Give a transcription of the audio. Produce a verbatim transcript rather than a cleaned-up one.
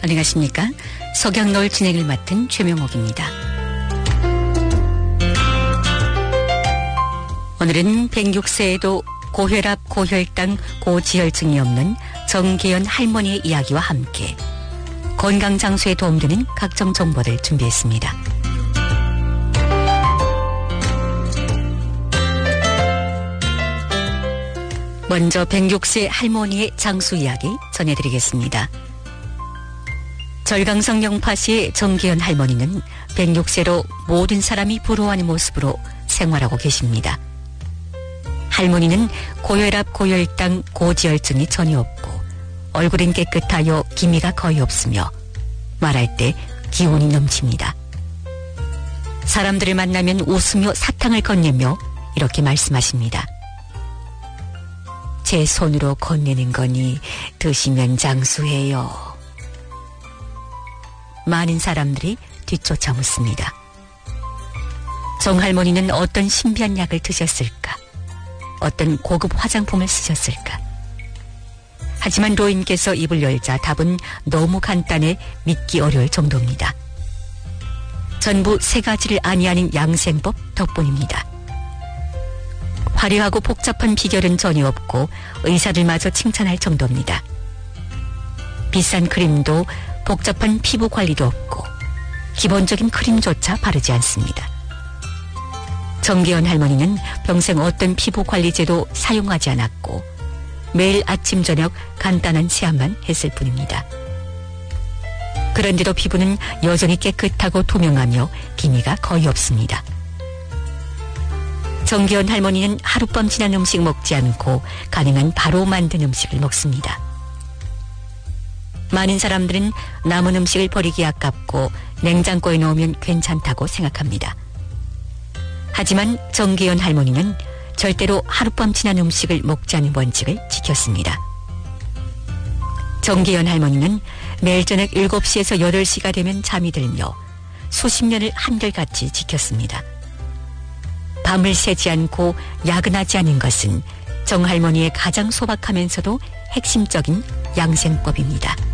안녕하십니까. 석양노을 진행을 맡은 최명옥입니다. 오늘은 백육 세에도 고혈압, 고혈당, 고지혈증이 없는 정계연 할머니의 이야기와 함께 건강장수에 도움되는 각종 정보를 준비했습니다. 먼저 백육 세 할머니의 장수 이야기 전해드리겠습니다. 절강성 영파시의 정계연 할머니는 백육 세로 모든 사람이 부러워하는 모습으로 생활하고 계십니다. 할머니는 고혈압, 고혈당, 고지혈증이 전혀 없고 얼굴은 깨끗하여 기미가 거의 없으며 말할 때 기운이 넘칩니다. 사람들을 만나면 웃으며 사탕을 건네며 이렇게 말씀하십니다. 제 손으로 건네는 거니 드시면 장수해요. 많은 사람들이 뒤쫓아 묻습니다. 정할머니는 어떤 신비한 약을 드셨을까? 어떤 고급 화장품을 쓰셨을까? 하지만 노인께서 입을 열자 답은 너무 간단해 믿기 어려울 정도입니다. 전부 세 가지를 아니하는 양생법 덕분입니다. 화려하고 복잡한 비결은 전혀 없고 의사들마저 칭찬할 정도입니다. 비싼 크림도 복잡한 피부 관리도 없고 기본적인 크림조차 바르지 않습니다. 정계연 할머니는 평생 어떤 피부 관리제도 사용하지 않았고 매일 아침 저녁 간단한 세안만 했을 뿐입니다. 그런데도 피부는 여전히 깨끗하고 투명하며 기미가 거의 없습니다. 정계연 할머니는 하룻밤 지난 음식 먹지 않고 가능한 바로 만든 음식을 먹습니다. 많은 사람들은 남은 음식을 버리기 아깝고 냉장고에 넣으면 괜찮다고 생각합니다. 하지만 정계연 할머니는 절대로 하룻밤 지난 음식을 먹지 않는 원칙을 지켰습니다. 정계연 할머니는 매일 저녁 일곱 시에서 여덟 시가 되면 잠이 들며 수십 년을 한결같이 지켰습니다. 밤을 새지 않고 야근하지 않은 것은 정할머니의 가장 소박하면서도 핵심적인 양생법입니다.